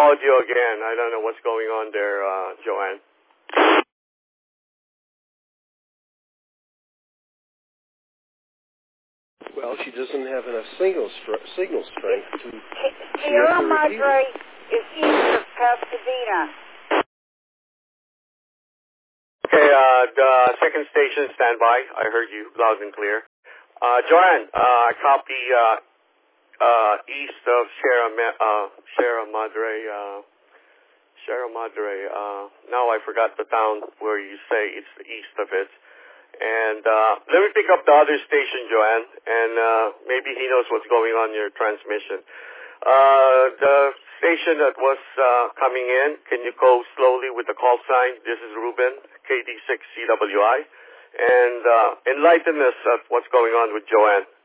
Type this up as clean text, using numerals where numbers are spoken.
audio again. I don't know what's going on there, Joanne. Well, she doesn't have enough signal strength to... Sierra Madre is east of Pasadena. Okay, the second station, stand by. I heard you loud and clear. Joanne, copy east of Sierra Madre. Now I forgot the town where you say it's the east of it. And let me pick up the other station, Joanne, and maybe he knows what's going on in your transmission. The station that was coming in, can you go slowly with the call sign? This is Ruben, KD6CWI, and enlighten us of what's going on with Joanne.